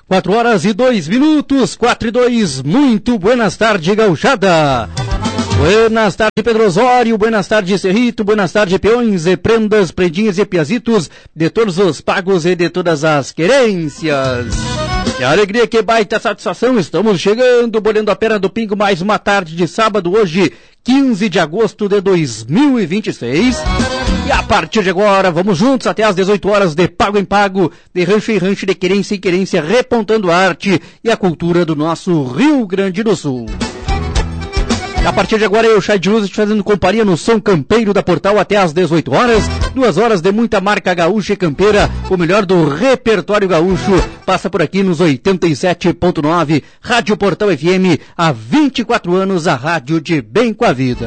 4 horas e 2 minutos, 4 e 2, muito buenas tardes, gauchada. Buenas tardes, Pedro Osório, buenas tardes, Cerrito, buenas tardes, peões e prendas, prendinhas e piazitos, de todos os pagos e de todas as querências. Que alegria, que baita satisfação, estamos chegando, bolhando a perna do pingo, mais uma tarde de sábado, hoje, 15 de agosto de 2026. E a partir de agora, vamos juntos até às 18 horas, de pago em pago, de rancho em rancho, de querência em querência, repontando a arte e a cultura do nosso Rio Grande do Sul. E a partir de agora, eu, Chay de Luz, te fazendo companhia no som campeiro da Portal até às 18 horas. 2 horas de muita marca gaúcha e campeira, o melhor do repertório gaúcho. Passa por aqui nos 87.9, Rádio Portal FM, há 24 anos, a rádio de bem com a vida.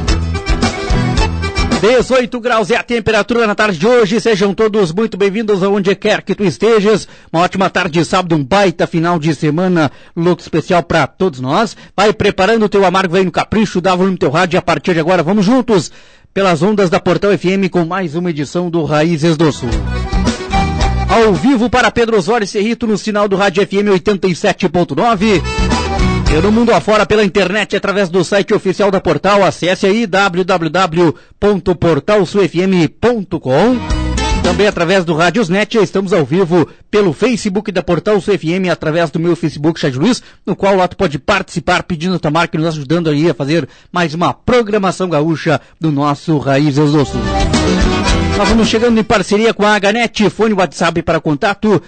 18 graus é a temperatura na tarde de hoje, sejam todos muito bem-vindos aonde quer que tu estejas. Uma ótima tarde de sábado, um baita final de semana, louco especial pra todos nós. Vai preparando o teu amargo, vem no capricho, dá volume no teu rádio e a partir de agora vamos juntos pelas ondas da Portal FM com mais uma edição do Raízes do Sul. Ao vivo para Pedro Osório e Cerrito no sinal do Rádio FM 87.9. E no mundo afora pela internet, através do site oficial da Portal, acesse aí www.portalsulfm.com. Também através do Radiosnet, estamos ao vivo pelo Facebook da Portal Sul FM, através do meu Facebook, Chay de Luiz, no qual lá tu pode participar, pedindo a tua marca e nos ajudando aí a fazer mais uma programação gaúcha do nosso Raízes do Sul. Nós vamos chegando em parceria com a Aganet, fone WhatsApp para contato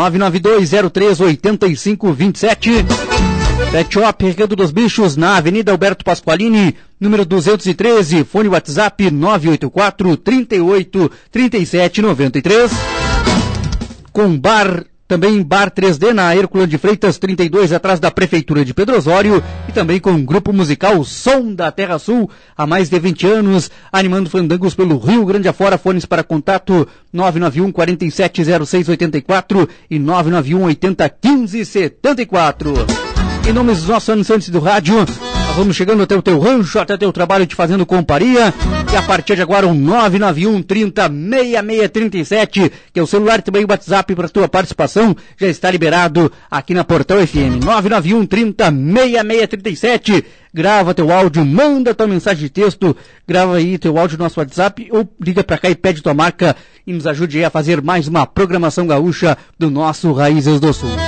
992038527. Pet Shop Recanto dos Bichos, na Avenida Alberto Pasqualini, número 213, fone WhatsApp 984 38 37 93. Com bar, também Bar 3D na Herculano de Freitas 32, atrás da Prefeitura de Pedro Osório, e também com o grupo musical Som da Terra Sul, há mais de 20 anos, animando fandangos pelo Rio Grande afora. Fones para contato 991 47 06 84 e 991 80 15 74. Em nome dos nossos anunciantes do rádio, nós vamos chegando até o teu rancho, até o teu trabalho, te fazendo companhia. E a partir de agora, o 991 30 6637, que é o celular e também o WhatsApp para a tua participação, já está liberado aqui na Portal FM. 991 30 6637. Grava teu áudio, manda tua mensagem de texto, grava aí teu áudio no nosso WhatsApp ou liga pra cá e pede tua marca e nos ajude aí a fazer mais uma programação gaúcha do nosso Raízes do Sul.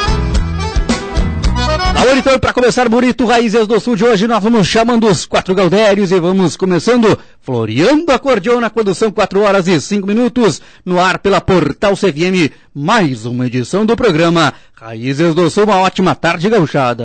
Agora então, para começar bonito Raízes do Sul de hoje, nós vamos chamando os 4 gaudérios e vamos começando floreando a acordeão na condução, 4 horas e 5 minutos, no ar pela Portal CFM, mais uma edição do programa Raízes do Sul. Uma ótima tarde, gauchada.